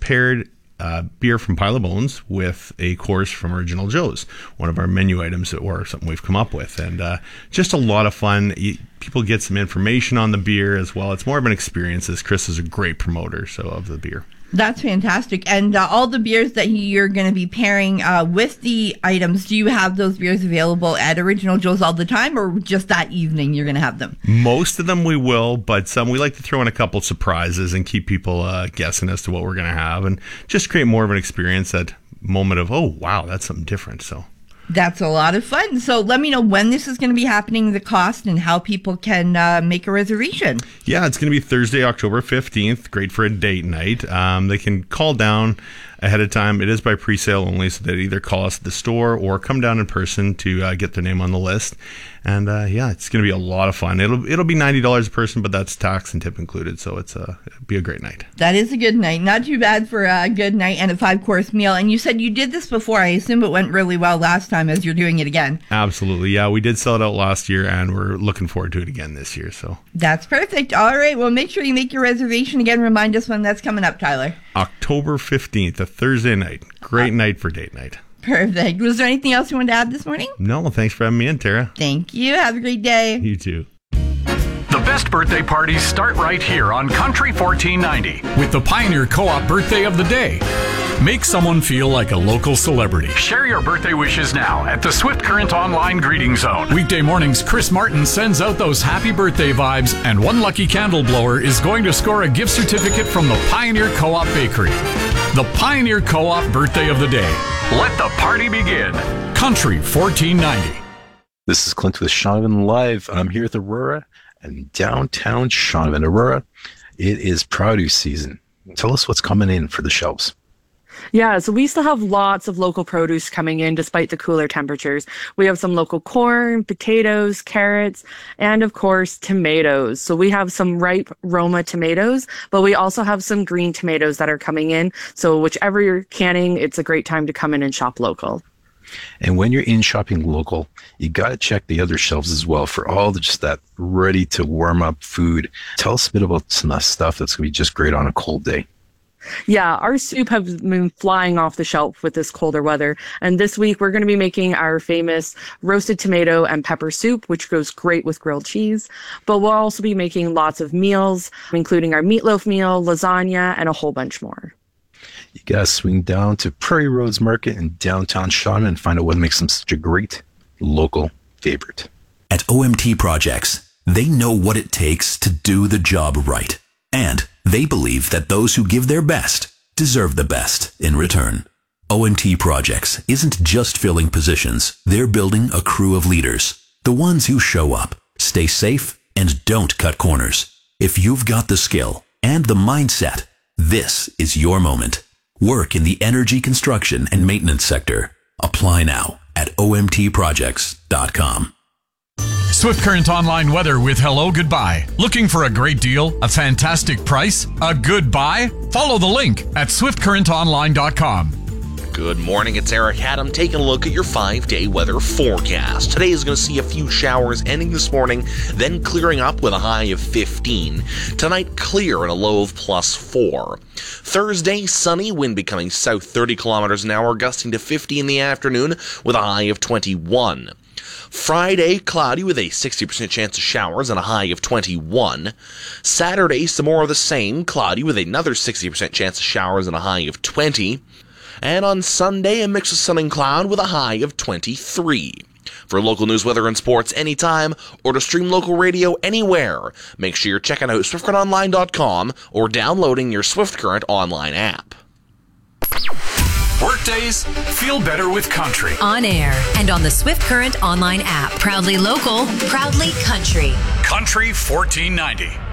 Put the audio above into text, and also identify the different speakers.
Speaker 1: paired beer from Pile of Bones with a course from Original Joe's, one of our menu items or something we've come up with. And just a lot of fun. People get some information on the beer as well. It's more of an experience, as Chris is a great promoter of the beer.
Speaker 2: That's fantastic. And all the beers that you're going to be pairing with the items, do you have those beers available at Original Joe's all the time, or just that evening you're going to have them?
Speaker 1: Most of them we will, but some we like to throw in a couple surprises and keep people guessing as to what we're going to have, and just create more of an experience, that moment of, oh, wow, that's something different. So
Speaker 2: that's a lot of fun. So let me know when this is going to be happening, the cost, and how people can make a reservation.
Speaker 1: Yeah, it's going to be Thursday, October 15th. Great for a date night. They can call down ahead of time. It is by pre-sale only, so they either call us at the store or come down in person to get their name on the list. And it's going to be a lot of fun. It'll be $90 a person, but that's tax and tip included, so it'll be a great night.
Speaker 2: That is a good night. Not too bad for a good night and a 5-course meal. And you said you did this before. I assume it went really well last time, as you're doing it again.
Speaker 1: Absolutely. Yeah, we did sell it out last year, and we're looking forward to it again this year. So
Speaker 2: that's perfect. All right. Well, make sure you make your reservation. Again, remind us when that's coming up, Tyler.
Speaker 1: October 15th, a Thursday night. Great night for date night.
Speaker 2: Perfect. Was there anything else you wanted to add this morning?
Speaker 1: No, thanks for having me in, Tara.
Speaker 2: Thank you. Have a great day.
Speaker 1: You too.
Speaker 3: The best birthday parties start right here on Country 1490 with the Pioneer Co-op Birthday of the Day. Make someone feel like a local celebrity. Share your birthday wishes now at the Swift Current Online Greeting Zone. Weekday mornings, Chris Martin sends out those happy birthday vibes, and one lucky candle blower is going to score a gift certificate from the Pioneer Co-op Bakery. The Pioneer Co-op Birthday of the Day. Let the party begin. Country 1490.
Speaker 4: This is Clint with Shaunavon Live. I'm here with Aurora and downtown Shaunavon. Aurora, it is produce season. Tell us what's coming in for the shelves.
Speaker 5: Yeah, so we still have lots of local produce coming in despite the cooler temperatures. We have some local corn, potatoes, carrots, and of course, tomatoes. So we have some ripe Roma tomatoes, but we also have some green tomatoes that are coming in. So whichever you're canning, it's a great time to come in and shop local.
Speaker 4: And when you're in shopping local, you got to check the other shelves as well for all just that ready to warm up food. Tell us a bit about some of that stuff that's going to be just great on a cold day.
Speaker 5: Yeah, our soup has been flying off the shelf with this colder weather. And this week, we're going to be making our famous roasted tomato and pepper soup, which goes great with grilled cheese. But we'll also be making lots of meals, including our meatloaf meal, lasagna, and a whole bunch more.
Speaker 4: You got to swing down to Prairie Roads Market in downtown Shaunavon and find out what makes them such a great local favorite.
Speaker 6: At OMT Projects, they know what it takes to do the job right. And they believe that those who give their best deserve the best in return. OMT Projects isn't just filling positions. They're building a crew of leaders. The ones who show up, stay safe, and don't cut corners. If you've got the skill and the mindset, this is your moment. Work in the energy construction and maintenance sector. Apply now at omtprojects.com.
Speaker 3: Swift Current Online weather with Hello Goodbye. Looking for a great deal, a fantastic price, a good buy? Follow the link at swiftcurrentonline.com.
Speaker 7: Good morning, it's Eric Haddam taking a look at your 5-day weather forecast. Today is going to see a few showers ending this morning, then clearing up with a high of 15. Tonight, clear and a low of +4. Thursday, sunny, wind becoming south 30 kilometers an hour, gusting to 50 in the afternoon with a high of 21. Friday, cloudy with a 60% chance of showers and a high of 21. Saturday, some more of the same, cloudy with another 60% chance of showers and a high of 20. And on Sunday, a mix of sun and cloud with a high of 23. For local news, weather, and sports anytime, or to stream local radio anywhere, make sure you're checking out SwiftCurrentOnline.com or downloading your Swift Current Online app.
Speaker 3: Workdays feel better with country.
Speaker 8: On air and on the Swift Current Online app. Proudly local, proudly country.
Speaker 3: Country 1490.